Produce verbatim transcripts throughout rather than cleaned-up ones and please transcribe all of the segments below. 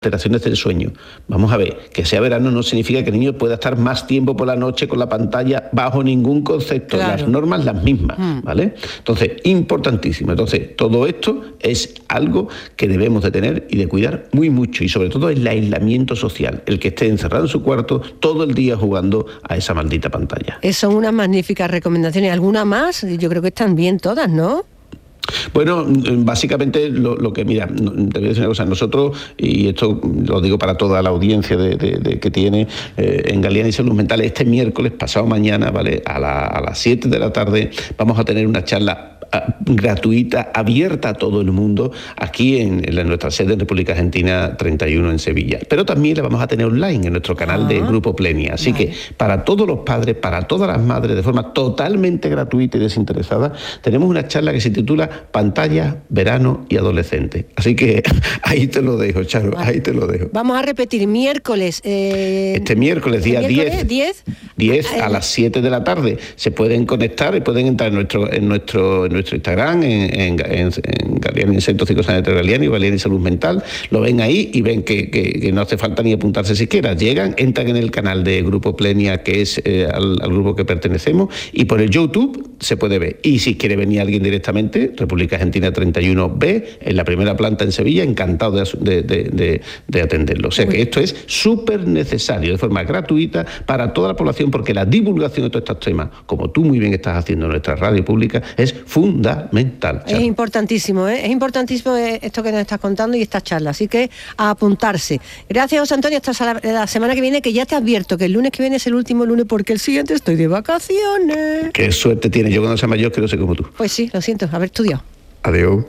alteraciones del sueño. Vamos a ver, que sea verano no significa que el niño pueda estar más tiempo por la noche con la pantalla bajo ningún concepto. Claro. Las normas las mismas, mm. ¿vale? Entonces, importantísimo. Entonces, todo esto es algo que debemos de tener y de cuidar muy mucho, y sobre todo el aislamiento social, el que esté encerrado en su cuarto todo el día jugando a esa maldita pantalla. Son unas magníficas recomendaciones. ¿Alguna más? Yo creo que están bien todas, ¿no? Bueno, básicamente lo, lo que, mira, te voy a decir una cosa, nosotros, y esto lo digo para toda la audiencia de, de, de que tiene eh, en Galiani Salud Mental, este miércoles, pasado mañana, ¿vale? A, la, a las siete de la tarde vamos a tener una charla gratuita, abierta a todo el mundo, aquí en, en nuestra sede en República Argentina treinta y uno en Sevilla. Pero también la vamos a tener online en nuestro canal ah, de Grupo Plenia. Así vale. que para todos los padres, para todas las madres, de forma totalmente gratuita y desinteresada, tenemos una charla que se titula Pantalla, Verano y Adolescente. Así que ahí te lo dejo, Charo, vale. ahí te lo dejo. Vamos a repetir, miércoles... Eh... Este miércoles, día diez, diez, diez a las siete de la tarde. Se pueden conectar y pueden entrar en nuestro... En nuestro, en nuestro nuestro Instagram, en, en, en, en Galiani Centro Psicosanitario Galiani, Galiani Salud Mental, lo ven ahí y ven que, que, que no hace falta ni apuntarse siquiera. Llegan, entran en el canal de Grupo Plenia, que es eh, al, al grupo que pertenecemos, y por el YouTube se puede ver. Y si quiere venir alguien directamente, República Argentina treinta y uno B, en la primera planta en Sevilla, encantado de, de, de, de, de atenderlo. O sea que esto es súper necesario, de forma gratuita, para toda la población, porque la divulgación de todos estos temas, como tú muy bien estás haciendo en nuestra radio pública, es fundamental. Fundamental. Es importantísimo, ¿eh? Es importantísimo esto que nos estás contando y esta charla, así que a apuntarse. Gracias, José Antonio, hasta la semana que viene, que ya te advierto que el lunes que viene es el último lunes porque el siguiente estoy de vacaciones. Qué suerte tienes, yo cuando sea mayor quiero ser como tú. Pues sí, lo siento, haber estudiado. Adiós.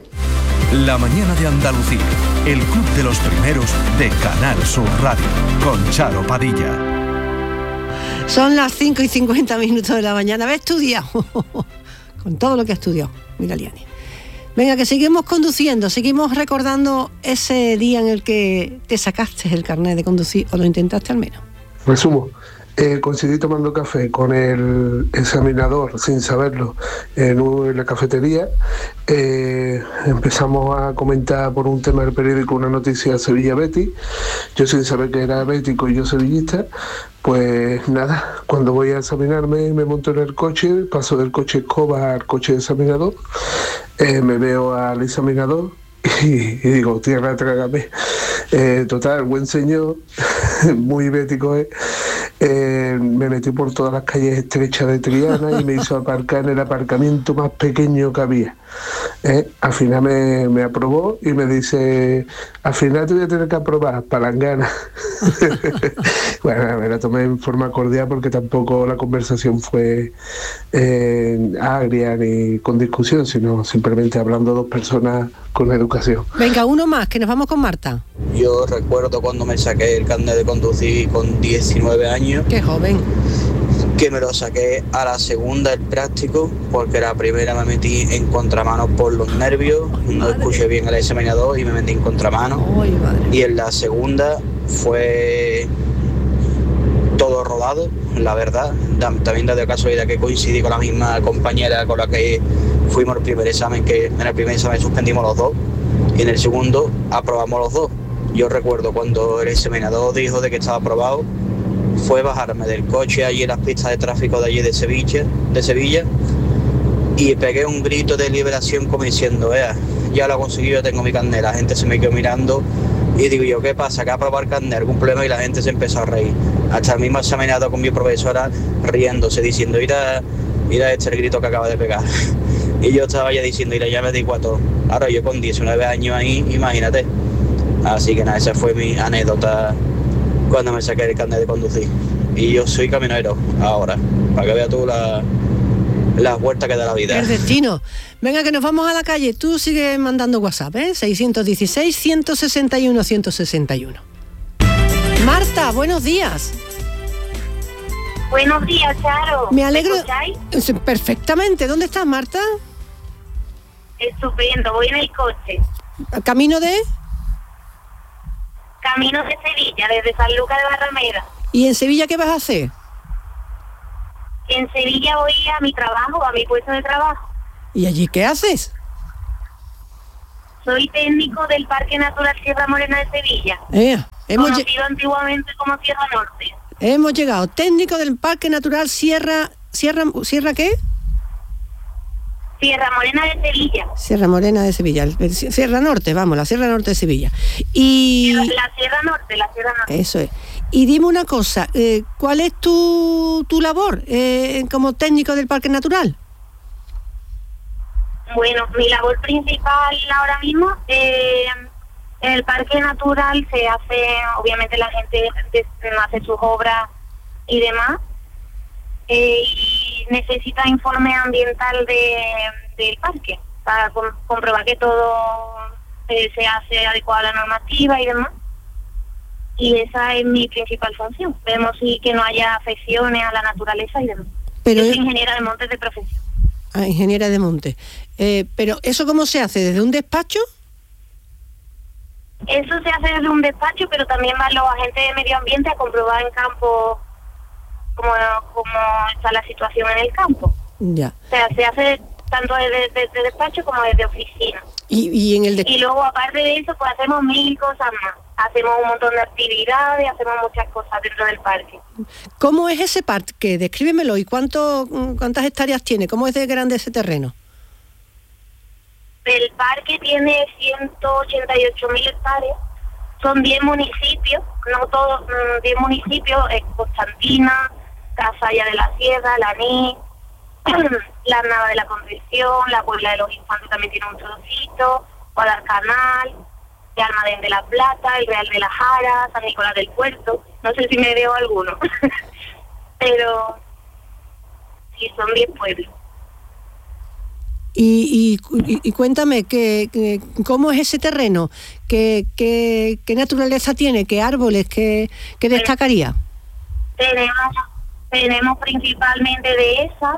La mañana de Andalucía, el club de los primeros de Canal Sur Radio, con Charo Padilla. Son las cinco y cincuenta minutos de la mañana, haber estudiado. Con todo lo que ha estudiado, mira, Liani. Venga, que seguimos conduciendo, seguimos recordando ese día en el que te sacaste el carnet de conducir, o lo intentaste al menos. Resumo, eh, coincidí tomando café con el examinador, sin saberlo, en, un, en la cafetería. Eh, empezamos a comentar por un tema del periódico una noticia de Sevilla Betis. Yo sin saber que era bético y yo sevillista. Pues nada, cuando voy a examinarme me monto en el coche, paso del coche escoba al coche de examinador, eh, me veo al examinador y, y digo, tierra, trágame. Eh, total, buen señor, muy bético, ¿eh? Eh, me metí por todas las calles estrechas de Triana y me hizo aparcar en el aparcamiento más pequeño que había. Eh, al final me, me aprobó y me dice, al final te voy a tener que aprobar, palangana. Bueno, me la tomé en forma cordial porque tampoco la conversación fue eh, agria ni con discusión, sino simplemente hablando dos personas con educación. Venga, uno más, que nos vamos con Marta. Yo recuerdo cuando me saqué el carnet de conducir con diecinueve años. ¡Qué joven! Que me lo saqué a la segunda el práctico, porque la primera me metí en contramano por los nervios, Ay, no madre. escuché bien al examinador y me metí en contramano. Ay, y en la segunda fue todo rodado, la verdad. También da de casualidad que coincidí con la misma compañera con la que fuimos al primer examen, que en el primer examen suspendimos los dos y en el segundo aprobamos los dos. Yo recuerdo cuando el examinador dijo de que estaba aprobado, fue bajarme del coche allí en las pistas de tráfico de allí de Sevilla, de Sevilla y pegué un grito de liberación como diciendo, Ea, ya lo he conseguido, ya tengo mi carnet. La gente se me quedó mirando y digo yo, ¿qué pasa? ¿Que ha aprobado el carnet? ¿Algún problema? Y la gente se empezó a reír. Hasta el mismo examinado con mi profesora riéndose, diciendo, mira, mira este el grito que acaba de pegar. Y yo estaba ya diciendo, mira, ya me di cuatro. Ahora yo con diecinueve años ahí, imagínate. Así que nada, esa fue mi anécdota cuando me saqué el carnet de conducir. Y yo soy camionero ahora, para que veas tú la, las vueltas que da la vida. El destino. Venga, que nos vamos a la calle. Tú sigues mandando WhatsApp, ¿eh? seiscientos dieciséis, ciento sesenta y uno, ciento sesenta y uno. Marta, buenos días. Buenos días, Charo. Me alegro. ¿Me escucháis? Perfectamente. ¿Dónde estás, Marta? Estupendo, voy en el coche. ¿Camino de...? Camino de Sevilla, desde San Lucas de Barrameda. ¿Y en Sevilla qué vas a hacer? En Sevilla voy a mi trabajo, a mi puesto de trabajo. ¿Y allí qué haces? Soy técnico del Parque Natural Sierra Morena de Sevilla, eh, hemos conocido antiguamente como Sierra Norte. Hemos llegado, técnico del Parque Natural Sierra... ¿Sierra, ¿Sierra qué? Sierra Morena de Sevilla. Sierra Morena de Sevilla, Sierra Norte, vamos, la Sierra Norte de Sevilla. Y... La, la Sierra Norte, la Sierra Norte. Eso es. Y dime una cosa, eh, ¿cuál es tu, tu labor eh, como técnico del Parque Natural? Bueno, mi labor principal ahora mismo, eh, en el Parque Natural se hace, obviamente la gente hace sus obras y demás, eh, y necesita informe ambiental de, del parque para com- comprobar que todo eh, se hace adecuado a la normativa y demás. Y esa es mi principal función. Vemos si que no haya afecciones a la naturaleza y demás. Pero Yo soy es... ingeniera de montes de profesión. Ah, ingeniera de monte. Eh, pero ¿eso cómo se hace? ¿Desde un despacho? Eso se hace desde un despacho, pero también van los agentes de medio ambiente a comprobar en campo cómo, cómo está la situación en el campo. Ya. O sea, se hace tanto desde, desde despacho como desde oficina. Y, y en el de... Y luego, aparte de eso, pues hacemos mil cosas más. Hacemos un montón de actividades, hacemos muchas cosas dentro del parque. ¿Cómo es ese parque? Descríbemelo. ¿Y cuánto, cuántas hectáreas tiene? ¿Cómo es de grande ese terreno? El parque tiene ciento ochenta y ocho mil hectáreas. Son diez municipios, no todos, diez municipios, eh, Constantina, Casalla de la Sierra, Laní, la Nava de la Concepción, la Puebla de los Infantes también tiene un trocito, Guadalcanal, de Almadén de la Plata, el Real de la Jara, San Nicolás del Puerto, no sé si me veo alguno, pero sí, son diez pueblos. Y, y, y cuéntame, que, que, ¿cómo es ese terreno? ¿Qué, qué, qué naturaleza tiene? ¿Qué árboles? ¿Qué, qué destacaría? Tenemos, tenemos principalmente dehesas.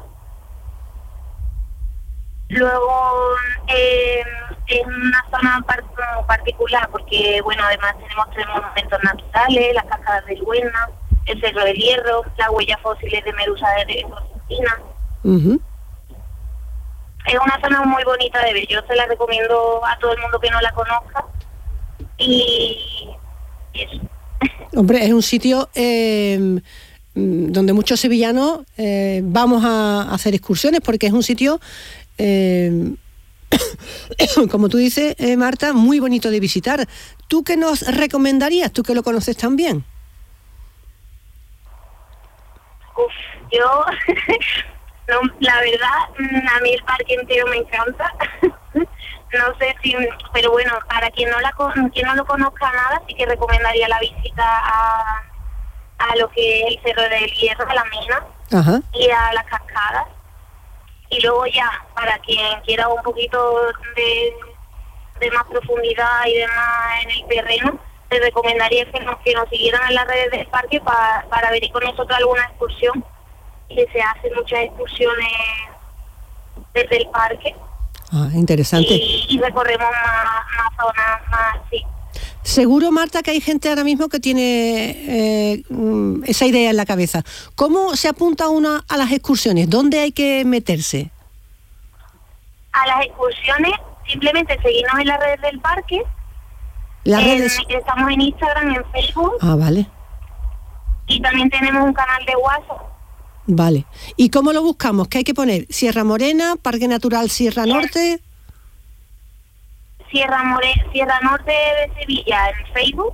Luego eh, es una zona par- particular porque, bueno, además tenemos tres monumentos naturales, las cascadas del Huerna, el Cerro del Hierro, las huellas fósiles de Medusa de Argentina. Uh-huh. Es una zona muy bonita de ver, yo se la recomiendo a todo el mundo que no la conozca. Y eso. Hombre, es un sitio eh, donde muchos sevillanos eh, vamos a hacer excursiones, porque es un sitio, eh, como tú dices, eh, Marta, muy bonito de visitar. ¿Tú qué nos recomendarías? Tú que lo conoces tan bien. Uf, yo... No, la verdad, a mí el parque entero me encanta. No sé si, pero bueno, para quien no la quien no lo conozca nada, sí que recomendaría la visita a, a lo que es el Cerro del Hierro, a la mina. Ajá. Y a las cascadas. Y luego ya, para quien quiera un poquito de, de más profundidad y demás en el terreno, les recomendaría que nos, que nos siguieran en las redes del parque para, para ver con nosotros alguna excursión. Que se hacen muchas excursiones desde el parque. Ah, interesante. Y, y recorremos más, más zonas, más, sí. Seguro, Marta, que hay gente ahora mismo que tiene eh, esa idea en la cabeza. ¿Cómo se apunta uno a las excursiones? ¿Dónde hay que meterse? A las excursiones, simplemente seguirnos en las redes del parque. Las en, redes... Estamos en Instagram, en Facebook. Ah, vale. Y también tenemos un canal de WhatsApp. Vale. ¿Y cómo lo buscamos? ¿Qué hay que poner? ¿Sierra Morena? ¿Parque Natural Sierra Norte? Sierra, More Sierra Norte de Sevilla en Facebook.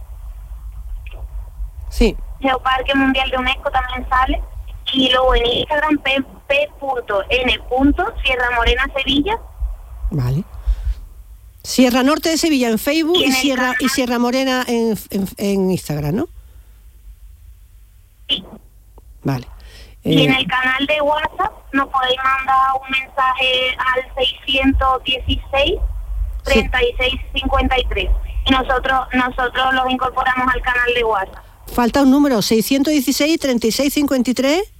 Sí. Geoparque Mundial de UNESCO también sale. Y luego en Instagram p punto n punto Sierra Morena Sevilla. Vale. Sierra Norte de Sevilla en Facebook y, y, Sierra, y Sierra Morena en, en, en Instagram, ¿no? Sí. Vale. Y en el canal de WhatsApp nos podéis mandar un mensaje al seiscientos dieciséis, treinta y seis, cincuenta y tres. Y nosotros nosotros los incorporamos al canal de WhatsApp. Falta un número, seiscientos dieciséis, treinta y seis, cincuenta y tres.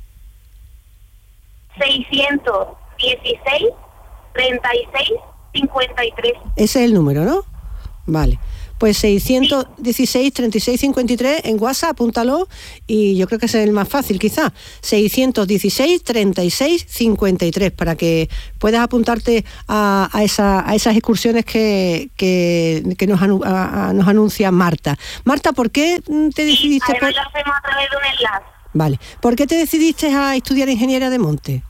seiscientos dieciséis, treinta y seis, cincuenta y tres. Ese es el número, ¿no? Vale. Pues seiscientos dieciséis, treinta y seis, cincuenta y tres en WhatsApp, apúntalo, y yo creo que ese es el más fácil quizá, seiscientos dieciséis, treinta y seis, cincuenta y tres, para que puedas apuntarte a, a, esa, a esas excursiones que, que, que nos, anu, a, a, nos anuncia Marta. Marta, ¿por qué te decidiste? Sí, además lo hacemos a través de un enlace. Vale, ¿por qué te decidiste a estudiar ingeniería de monte?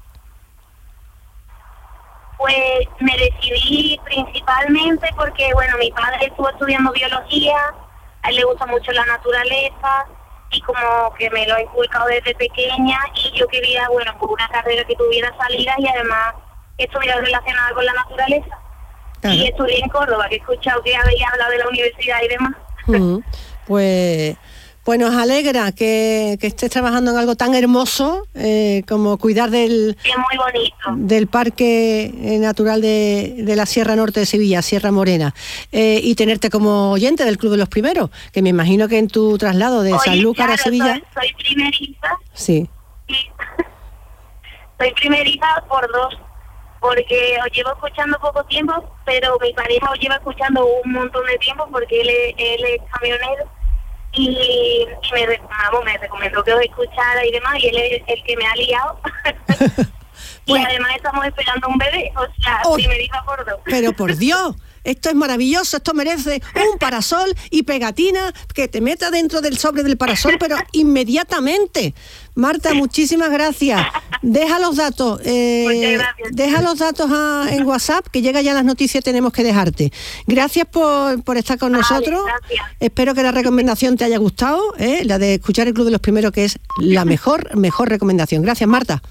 Pues me decidí principalmente porque, bueno, mi padre estuvo estudiando biología, a él le gusta mucho la naturaleza y como que me lo ha inculcado desde pequeña, y yo quería, bueno, pues una carrera que tuviera salidas y además estuviera relacionada con la naturaleza. Claro. Y estudié en Córdoba, que he escuchado que había hablado de la universidad y demás. Uh-huh. Pues... Pues nos alegra que, que estés trabajando en algo tan hermoso eh, como cuidar del, es muy bonito. del Parque Natural de, de la Sierra Norte de Sevilla, Sierra Morena, eh, y tenerte como oyente del Club de los Primeros, que me imagino que en tu traslado de Oye, Sanlúcar claro, a Sevilla... Soy, soy primeriza. Sí. sí. Soy primeriza por dos, porque os llevo escuchando poco tiempo, pero mi pareja os lleva escuchando un montón de tiempo porque él es, él es camionero. Y, y me, vamos, me recomendó que os escuchara y demás, y él es el que me ha liado. Y bueno, además estamos esperando un bebé, o sea, oh, primeriza por dos. Pero por Dios, esto es maravilloso, esto merece un parasol y pegatina que te meta dentro del sobre del parasol, pero inmediatamente. Marta, muchísimas gracias. Deja los datos, eh, deja los datos a, en WhatsApp, que llega ya las noticias, tenemos que dejarte. Gracias por, por estar con vale, nosotros. Gracias. Espero que la recomendación te haya gustado, ¿eh? La de escuchar el Club de los Primeros, que es la mejor, mejor recomendación. Gracias, Marta.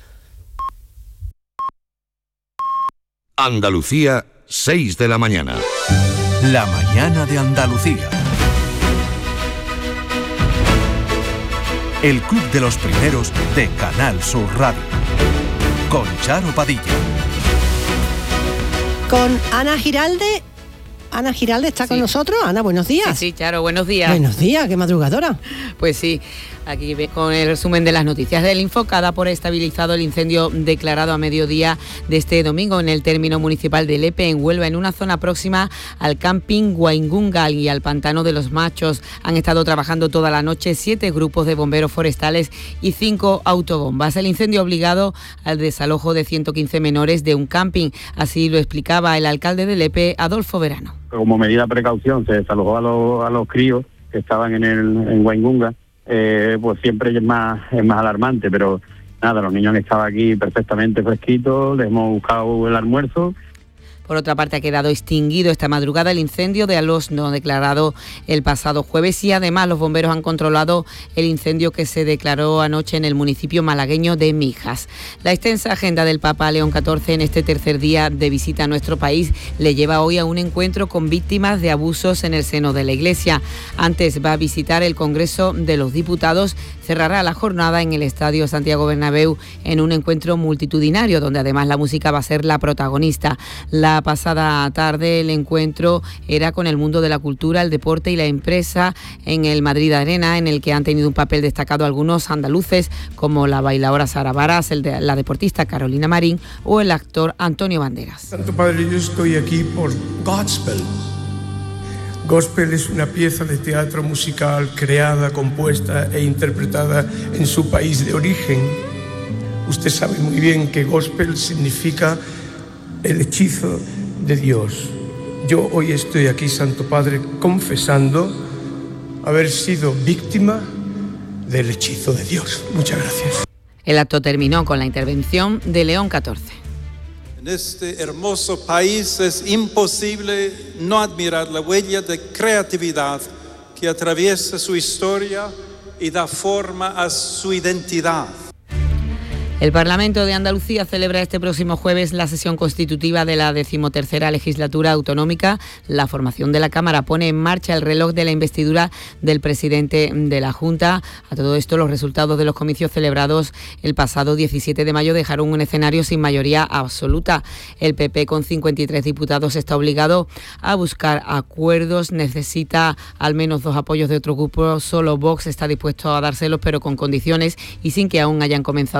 Andalucía, seis de la mañana. La mañana de Andalucía. El Club de los Primeros de Canal Sur Radio. Con Charo Padilla. Con Ana Giralde. Ana Giralde está sí. con nosotros. Ana, buenos días. Sí, sí, Charo, buenos días. Buenos días, qué madrugadora. Pues sí, aquí con el resumen de las noticias del Infoca. Da por estabilizado el incendio declarado a mediodía de este domingo en el término municipal de Lepe, en Huelva, en una zona próxima al camping Waingungal y al pantano de los Machos. Han estado trabajando toda la noche siete grupos de bomberos forestales y cinco autobombas. El incendio ha obligado al desalojo de ciento quince menores de un camping. Así lo explicaba el alcalde de Lepe, Adolfo Verano. Como medida de precaución se desalojó a los, a los críos que estaban en el en Waingungal. Eh, pues siempre es más es más alarmante, pero nada, los niños han estado aquí perfectamente fresquitos, les hemos buscado el almuerzo. Por otra parte, ha quedado extinguido esta madrugada el incendio de Alosno, declarado el pasado jueves, y además los bomberos han controlado el incendio que se declaró anoche en el municipio malagueño de Mijas. La extensa agenda del Papa León catorce en este tercer día de visita a nuestro país le lleva hoy a un encuentro con víctimas de abusos en el seno de la Iglesia. Antes va a visitar el Congreso de los Diputados. Cerrará la jornada en el Estadio Santiago Bernabéu en un encuentro multitudinario, donde además la música va a ser la protagonista. La pasada tarde el encuentro era con el mundo de la cultura, el deporte y la empresa en el Madrid Arena, en el que han tenido un papel destacado algunos andaluces como la bailaora Sara Varas, el de, la deportista Carolina Marín o el actor Antonio Banderas. Santo Padre, yo estoy aquí por Gospel. Gospel es una pieza de teatro musical creada, compuesta e interpretada en su país de origen. Usted sabe muy bien que Gospel significa el hechizo de Dios. Yo hoy estoy aquí, Santo Padre, confesando haber sido víctima del hechizo de Dios. Muchas gracias. El acto terminó con la intervención de León catorce. En este hermoso país es imposible no admirar la huella de creatividad que atraviesa su historia y da forma a su identidad. El Parlamento de Andalucía celebra este próximo jueves la sesión constitutiva de la decimotercera legislatura autonómica. La formación de la Cámara pone en marcha el reloj de la investidura del presidente de la Junta. A todo esto, los resultados de los comicios celebrados el pasado diecisiete de mayo dejaron un escenario sin mayoría absoluta. El P P, con cincuenta y tres diputados, está obligado a buscar acuerdos. Necesita al menos dos apoyos de otro grupo. Solo Vox está dispuesto a dárselos, pero con condiciones y sin que aún hayan comenzado las negociaciones.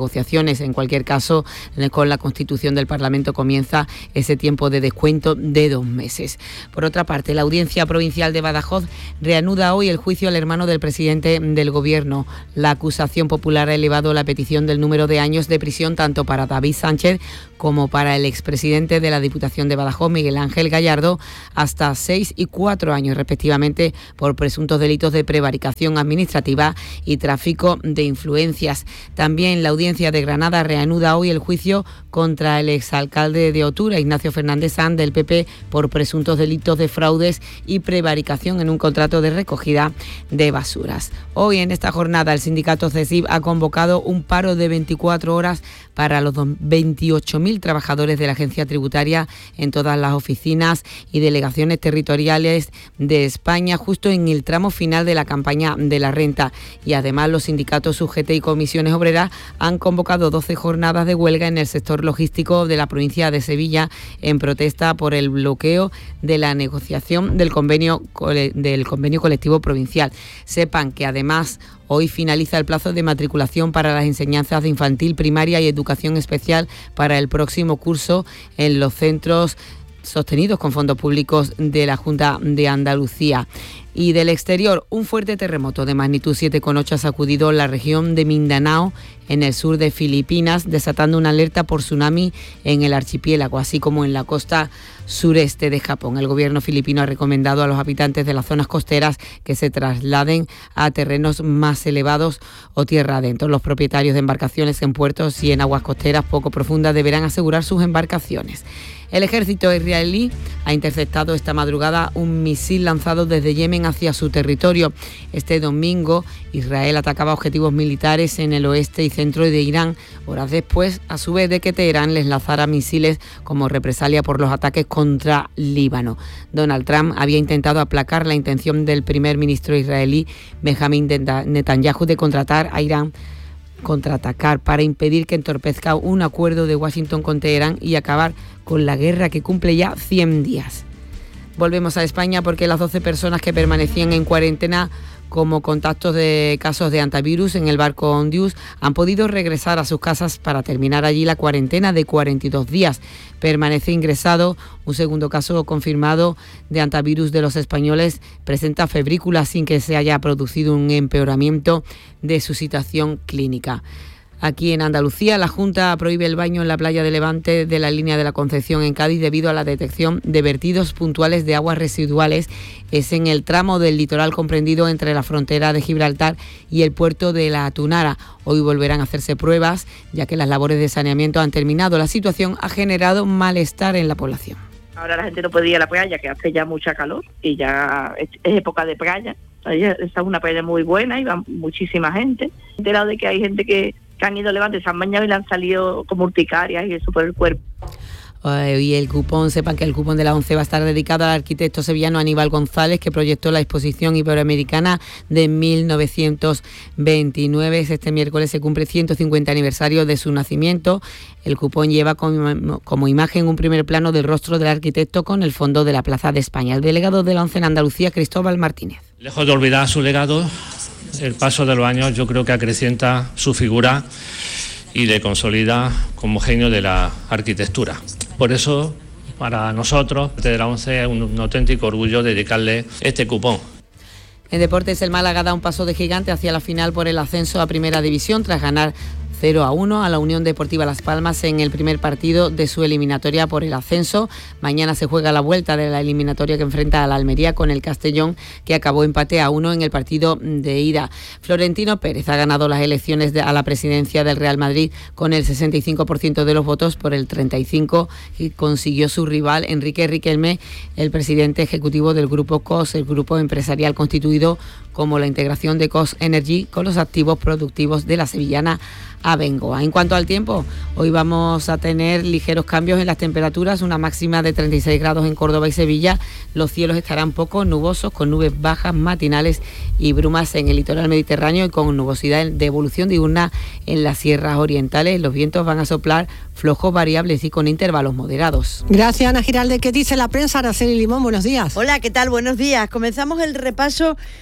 negociaciones. En cualquier caso, con la constitución del Parlamento comienza ese tiempo de descuento de dos meses. Por otra parte, la Audiencia Provincial de Badajoz reanuda hoy el juicio al hermano del presidente del Gobierno. La acusación popular ha elevado la petición del número de años de prisión tanto para David Sánchez como para el expresidente de la Diputación de Badajoz, Miguel Ángel Gallardo, hasta seis y cuatro años respectivamente por presuntos delitos de prevaricación administrativa y tráfico de influencias. También la Audiencia de Granada reanuda hoy el juicio contra el exalcalde de Otura, Ignacio Fernández Sanz, del P P, por presuntos delitos de fraudes y prevaricación en un contrato de recogida de basuras. Hoy, en esta jornada, el sindicato CESIF ha convocado un paro de veinticuatro horas para los veintiocho mil trabajadores de la agencia tributaria en todas las oficinas y delegaciones territoriales de España, justo en el tramo final de la campaña de la renta. Y además los sindicatos U G T y comisiones obreras han convocado doce jornadas de huelga en el sector logístico de la provincia de Sevilla en protesta por el bloqueo de la negociación del convenio, del convenio colectivo provincial. Sepan que además hoy finaliza el plazo de matriculación para las enseñanzas de infantil, primaria y educación especial para el próximo curso en los centros sostenidos con fondos públicos de la Junta de Andalucía. Y del exterior, un fuerte terremoto de magnitud siete coma ocho ha sacudido la región de Mindanao, en el sur de Filipinas, desatando una alerta por tsunami en el archipiélago, así como en la costa sureste de Japón. El gobierno filipino ha recomendado a los habitantes de las zonas costeras que se trasladen a terrenos más elevados o tierra adentro. Los propietarios de embarcaciones en puertos y en aguas costeras poco profundas deberán asegurar sus embarcaciones. El ejército israelí ha interceptado esta madrugada un misil lanzado desde Yemen hacia su territorio. Este domingo, Israel atacaba objetivos militares en el oeste y centro de Irán, horas después, a su vez, de que Teherán les lanzara misiles como represalia por los ataques contra Líbano. Donald Trump había intentado aplacar la intención del primer ministro israelí, Benjamin Netanyahu, de contratar a Irán contraatacar para impedir que entorpezca un acuerdo de Washington con Teherán y acabar con la guerra que cumple ya cien días. Volvemos a España porque las doce personas que permanecían en cuarentena como contactos de casos de antivirus en el barco Ondius han podido regresar a sus casas para terminar allí la cuarentena de cuarenta y dos días. Permanece ingresado un segundo caso confirmado de antivirus de los españoles. Presenta febrícula sin que se haya producido un empeoramiento de su situación clínica. Aquí en Andalucía, la Junta prohíbe el baño en la playa de Levante de la línea de la Concepción en Cádiz debido a la detección de vertidos puntuales de aguas residuales. Es en el tramo del litoral comprendido entre la frontera de Gibraltar y el puerto de La Tunara. Hoy volverán a hacerse pruebas, ya que las labores de saneamiento han terminado. La situación ha generado malestar en la población. Ahora la gente no puede ir a la playa, que hace ya mucha calor y ya es, es época de playa. Esta es una playa muy buena y va muchísima gente. He enterado de que hay gente que que han ido a Levante, se han bañado y le han salido como urticarias y eso por el cuerpo. Y el cupón, sepan que el cupón de la ONCE va a estar dedicado al arquitecto sevillano Aníbal González, que proyectó la exposición iberoamericana de mil novecientos veintinueve. Este miércoles se cumple ciento cincuenta aniversario de su nacimiento. El cupón lleva como, como imagen un primer plano del rostro del arquitecto con el fondo de la Plaza de España. El delegado de la ONCE en Andalucía, Cristóbal Martínez. Lejos de olvidar su legado, el paso de los años yo creo que acrecienta su figura y le consolida como genio de la arquitectura. Por eso, para nosotros, de la ONCE, es un, un auténtico orgullo dedicarle este cupón. En deportes, el Málaga da un paso de gigante hacia la final por el ascenso a Primera División tras ganar cero a uno a la Unión Deportiva Las Palmas en el primer partido de su eliminatoria por el ascenso. Mañana se juega la vuelta de la eliminatoria que enfrenta a la Almería con el Castellón, que acabó empate a uno en el partido de ida. Florentino Pérez ha ganado las elecciones de, a la presidencia del Real Madrid con el sesenta y cinco por ciento de los votos por el treinta y cinco por ciento que consiguió su rival Enrique Riquelme, el presidente ejecutivo del Grupo C O S, el grupo empresarial constituido como la integración de C O S Energy con los activos productivos de la sevillana Abengoa. En cuanto al tiempo, hoy vamos a tener ligeros cambios en las temperaturas, una máxima de treinta y seis grados en Córdoba y Sevilla. Los cielos estarán poco nubosos, con nubes bajas matinales y brumas en el litoral mediterráneo y con nubosidad de evolución diurna en las sierras orientales. Los vientos van a soplar flojos, variables y con intervalos moderados. Gracias, Ana Giralde. ¿Qué dice la prensa? Araceli Limón, buenos días. Hola, ¿qué tal? Buenos días. Comenzamos el repaso con el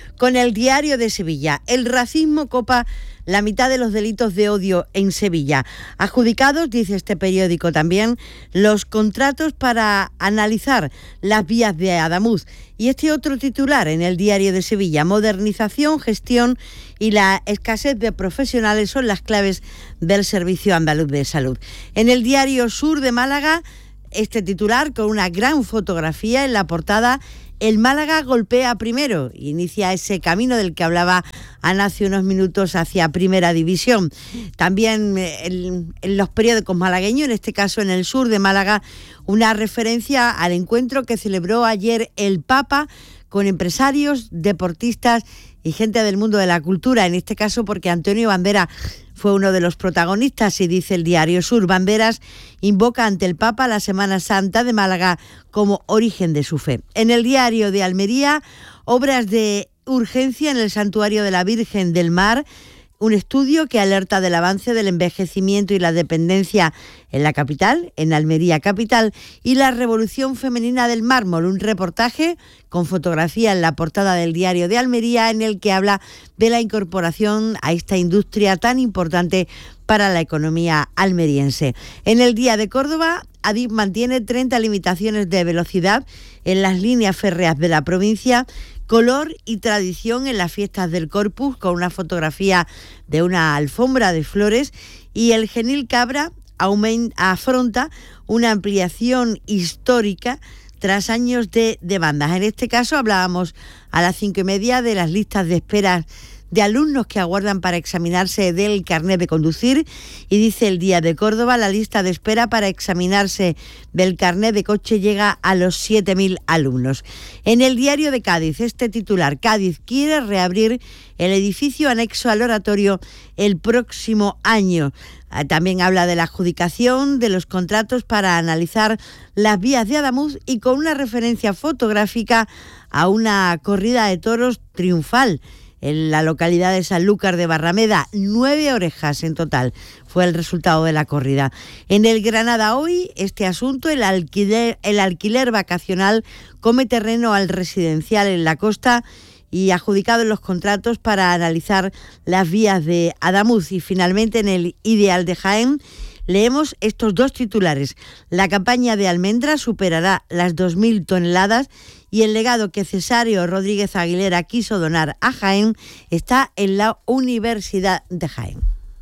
el Diario de Sevilla, el racismo copa la mitad de los delitos de odio en Sevilla. Adjudicados, dice este periódico también, los contratos para analizar las vías de Adamuz. Y este otro titular en el Diario de Sevilla, modernización, gestión y la escasez de profesionales son las claves del Servicio Andaluz de Salud. En el Diario Sur de Málaga, este titular con una gran fotografía en la portada: el Málaga golpea primero, inicia ese camino del que hablaba Ana hace unos minutos hacia Primera División. También en, en los periódicos malagueños, en este caso en el Sur de Málaga, una referencia al encuentro que celebró ayer el Papa con empresarios, deportistas y gente del mundo de la cultura, en este caso porque Antonio Banderas fue uno de los protagonistas, y dice el Diario Sur: Banderas invoca ante el Papa la Semana Santa de Málaga como origen de su fe. En el Diario de Almería, obras de urgencia en el Santuario de la Virgen del Mar, un estudio que alerta del avance del envejecimiento y la dependencia en la capital, en Almería capital, y la revolución femenina del mármol, un reportaje con fotografía en la portada del Diario de Almería en el que habla de la incorporación a esta industria tan importante para la economía almeriense. En el Día de Córdoba, Adif mantiene treinta limitaciones de velocidad en las líneas férreas de la provincia. Color y tradición en las fiestas del Corpus, con una fotografía de una alfombra de flores. Y el Genil Cabra aumenta, afronta una ampliación histórica tras años de demandas. En este caso hablábamos a las cinco y media de las listas de espera de alumnos que aguardan para examinarse del carnet de conducir, y dice el Día de Córdoba: la lista de espera para examinarse del carnet de coche llega a los siete mil alumnos. En el Diario de Cádiz, este titular: Cádiz quiere reabrir el edificio anexo al oratorio el próximo año. También habla de la adjudicación de los contratos para analizar las vías de Adamuz, y con una referencia fotográfica a una corrida de toros triunfal en la localidad de Sanlúcar de Barrameda. Nueve orejas en total fue el resultado de la corrida. En el Granada hoy, este asunto: el alquiler, el alquiler vacacional come terreno al residencial en la costa, y adjudicado en los contratos para analizar las vías de Adamuz. Y finalmente en el Ideal de Jaén leemos estos dos titulares: la campaña de almendras superará las dos mil toneladas, y el legado que Cesario Rodríguez Aguilera quiso donar a Jaén está en la Universidad de Jaén.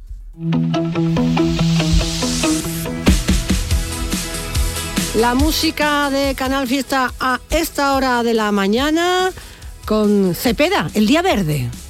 La música de Canal Fiesta a esta hora de la mañana con Cepeda, El Día Verde.